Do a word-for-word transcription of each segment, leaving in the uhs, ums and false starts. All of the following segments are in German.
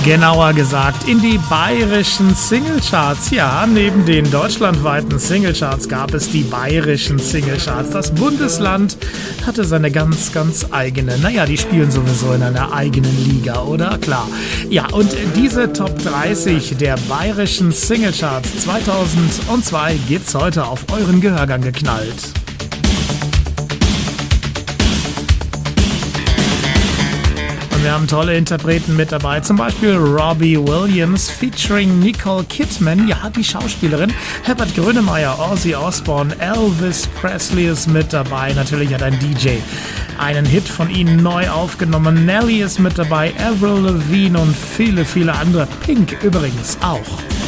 Genauer gesagt in die bayerischen Singlecharts. Ja, neben den deutschlandweiten Singlecharts gab es die bayerischen Singlecharts. Das Bundesland hatte seine ganz, ganz eigene. Naja, die spielen sowieso in einer eigenen Liga, oder? Klar. Ja, und diese Top dreißig der bayerischen Singlecharts zweitausendzwei gibt's heute auf euren Gehörgang geknallt. Wir haben tolle Interpreten mit dabei, zum Beispiel Robbie Williams featuring Nicole Kidman, ja, die Schauspielerin, Herbert Grönemeyer, Ozzy Osbourne, Elvis Presley ist mit dabei, natürlich hat ein D J einen Hit von ihnen neu aufgenommen, Nelly ist mit dabei, Avril Lavigne und viele, viele andere, Pink übrigens auch.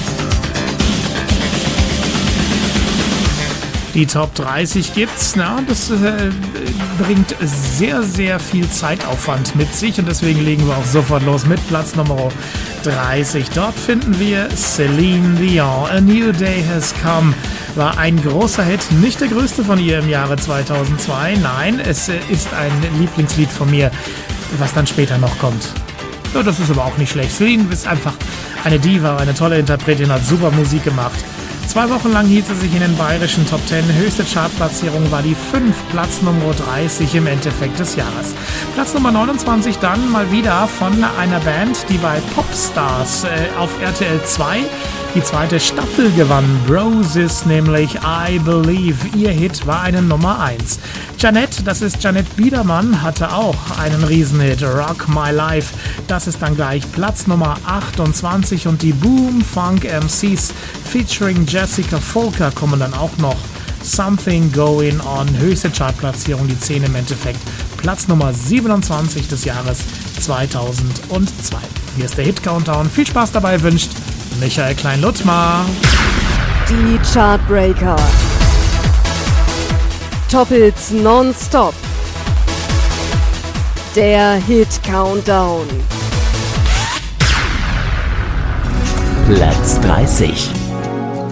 Die Top dreißig gibt's, na, das äh, bringt sehr, sehr viel Zeitaufwand mit sich und deswegen legen wir auch sofort los mit Platz Nummer dreißig. Dort finden wir Celine Dion, A New Day Has Come, war ein großer Hit, nicht der größte von ihr im Jahre zweitausendzwei, nein, es ist ein Lieblingslied von mir, was dann später noch kommt. Ja, das ist aber auch nicht schlecht. Celine ist einfach eine Diva, eine tolle Interpretin, hat super Musik gemacht. Zwei Wochen lang hielt sie sich in den bayerischen Top zehn. Höchste Chartplatzierung war die fünf, Platz Nummer dreißig im Endeffekt des Jahres. Platz Nummer neunundzwanzig dann mal wieder von einer Band, die bei Popstars äh, auf R T L zwei die zweite Staffel gewann. Roses, nämlich I Believe. Ihr Hit war eine Nummer eins. Jeanette, das ist Jeanette Biedermann, hatte auch einen Riesenhit. Rock My Life, das ist dann gleich Platz Nummer achtundzwanzig. Und die Boom Funk M Cs featuring Jessica Volker kommen dann auch noch. Something Going On, höchste Chartplatzierung, die zehn im Endeffekt. Platz Nummer siebenundzwanzig des Jahres zweitausendzwei. Hier ist der Hit-Countdown. Viel Spaß dabei wünscht Michael Klein-Luttmar. Die Chartbreaker. Top-Hits nonstop. Der Hit-Countdown. Platz dreißig.